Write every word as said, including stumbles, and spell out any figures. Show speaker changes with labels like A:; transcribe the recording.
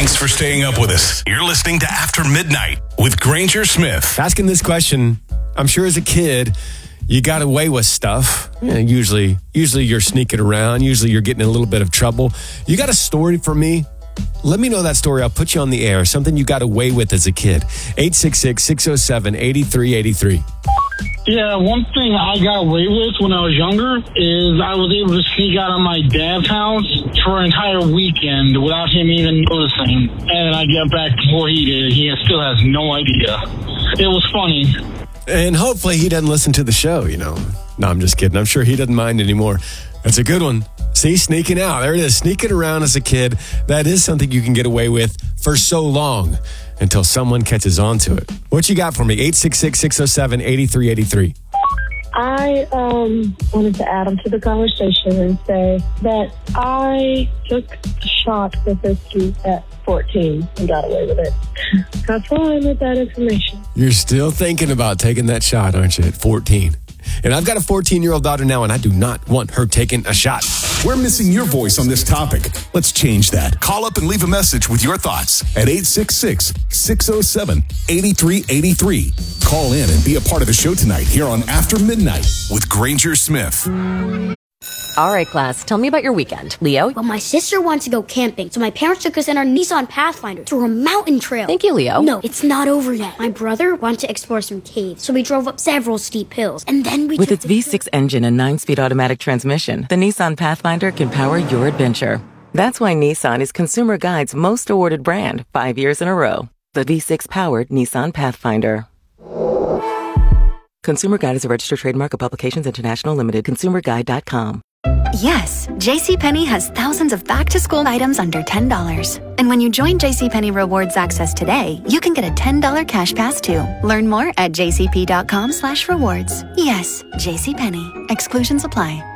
A: Thanks for staying up with us. You're listening to After Midnight with Granger Smith.
B: Asking this question, I'm sure as a kid, you got away with stuff. You know, usually, usually you're sneaking around. Usually you're getting in a little bit of trouble. You got a story for me? Let me know that story. I'll put you on the air. Something you got away with as a kid. eight six six, six oh seven, eight three eight three.
C: Yeah, one thing I got away with when I was younger is I was able to sneak out of my dad's house for an entire weekend without him even noticing. And I get back before he did. He still has no idea. It was funny.
B: And hopefully he doesn't listen to the show, you know. No, I'm just kidding. I'm sure he doesn't mind anymore. That's a good one. See, sneaking out. There it is. Sneaking around as a kid. That is something you can get away with for so long until someone catches on to it. What you got for me? eight six six, six oh seven, eight three eight three.
D: I um, wanted to add him to the conversation and say that I took a shot with whiskey at fourteen and got away with it. That's why with that information.
B: You're still thinking about taking that shot, aren't you, at fourteen? And I've got a fourteen-year-old daughter now, and I do not want her taking a shot.
A: We're missing your voice on this topic. Let's change that. Call up and leave a message with your thoughts at eight six six, six oh seven, eight three eight three. Call in and be a part of the show tonight here on After Midnight with Granger Smith.
E: All right, class, tell me about your weekend. Leo?
F: Well, my sister wants to go camping, so my parents took us in our Nissan Pathfinder through a mountain trail.
E: Thank you, Leo.
F: No, it's not over yet. My brother wanted to explore some caves, so we drove up several steep hills, and then we
G: With
F: took
G: its V six engine and nine-speed automatic transmission, the Nissan Pathfinder can power your adventure. That's why Nissan is Consumer Guide's most awarded brand five years in a row. The V six-powered Nissan Pathfinder. Consumer Guide is a registered trademark of Publications International Limited. consumer guide dot com.
H: Yes, JCPenney has thousands of back-to-school items under ten dollars. And when you join JCPenney Rewards Access today, you can get a ten dollars cash pass too. Learn more at jcp dot com slash rewards. Yes, JCPenney. Exclusions apply.